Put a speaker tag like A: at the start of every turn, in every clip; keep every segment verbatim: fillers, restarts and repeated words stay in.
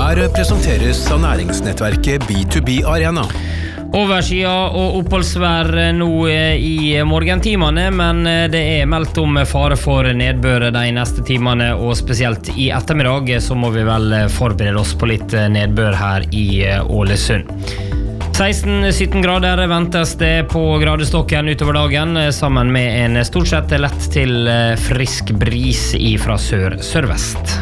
A: Her presenteres av næringsnettverket B to B Arena.
B: Overskya og oppholdsvær nå i morgentimene, men det er meldt om fare for nedbør de neste timene, og spesielt i ettermiddag så må vi vel forberede oss på litt nedbør her i Ålesund. seksten til sytten grader ventes det på gradestokken utover dagen, sammen med en stort sett lett til frisk bris fra sør-sørvest.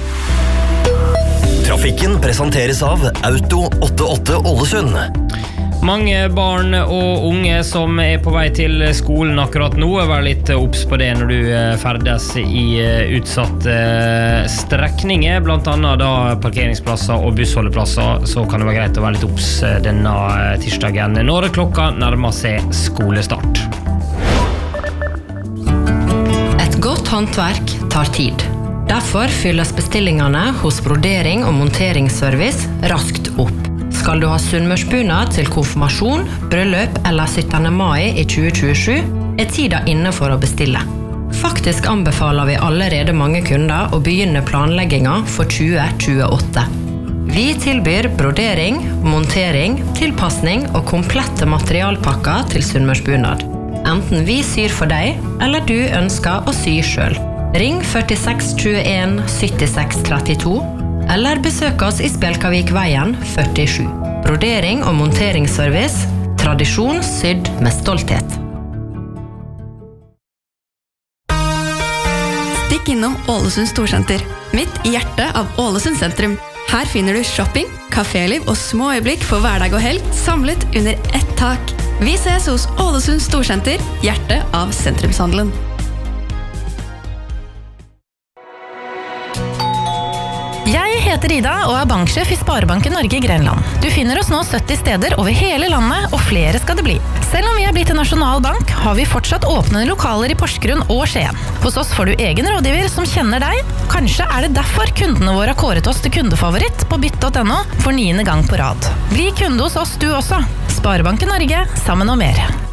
C: Trafikken presenteres av Auto åttiåtte Ålesund.
B: Mange barn og unge som er på vei til skolen akkurat nå, vær litt opps på det når du ferdes i utsatte strekninger, blant annet da parkeringsplasser og bussholdeplasser, så kan det være greit å være litt opps denne tirsdagen når klokka nærmer seg skolestart.
D: Et godt håndverk tar tid. Derfor fylles bestillingene hos Brodering og Monteringsservice raskt opp. Skal du ha sunnmørsbunad til konfirmasjon, bryllup eller syttende mai i tjue tjuesju, er tida inne for å bestille. Faktisk anbefaler vi allerede mange kunder å begynne planlegginga for tjue tjueåtte. Vi tilbyr brodering, montering, tilpassning og komplette materialpakker til sunnmørsbunad. Enten vi syr for deg, eller du ønsker å sy selv. Ring førtiseks tjueen syttiseks trettito, eller besøk oss i Spjelkavikveien førtisju. Brodering og monteringsservice. Tradisjon sydd med stolthet.
E: Stikk innom Ålesund Storsenter, midt i hjertet av Ålesund sentrum. Her finner du shopping, kaféliv og små øyeblikk for hverdag og helg, samlet under ett tak. Vi ses hos Ålesund Storsenter, hjertet av sentrumshandelen.
F: Jeg heter Ida og er banksjef i Sparebanken Norge i Grenland. Du finner oss nå sytti steder over hele landet, og flere skal det bli. Selv om vi er blitt en nasjonal bank, har vi fortsatt åpne lokaler i Porsgrunn og Skien. Hos oss får du egen rådgiver som kjenner deg. Kanskje er det derfor kundene våre har kåret oss til kundefavoritt på bytt punktum no for niende gang på rad. Bli kunde hos oss du også. Sparebanken Norge, sammen og mer.